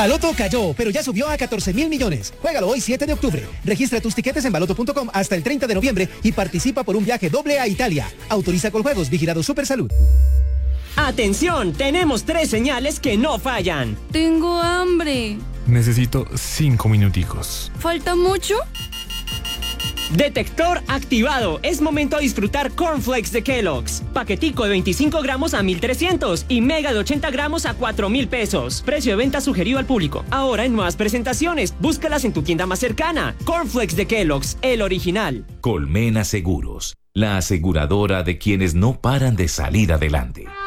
Baloto cayó, pero ya subió a 14.000 millones. Juégalo hoy 7 de octubre. Registra tus tiquetes en baloto.com hasta el 30 de noviembre y participa por un viaje doble a Italia. Autoriza con juegos, vigilado Supersalud. ¡Atención! Tenemos 3 señales que no fallan. Tengo hambre. Necesito 5 minuticos. ¿Falta mucho? Detector activado. Es momento de disfrutar Cornflakes de Kellogg's. Paquetico de 25 gramos a 1,300 y mega de 80 gramos a 4,000 pesos. Precio de venta sugerido al público. Ahora en nuevas presentaciones. Búscalas en tu tienda más cercana. Cornflakes de Kellogg's, el original. Colmena Seguros, la aseguradora de quienes no paran de salir adelante.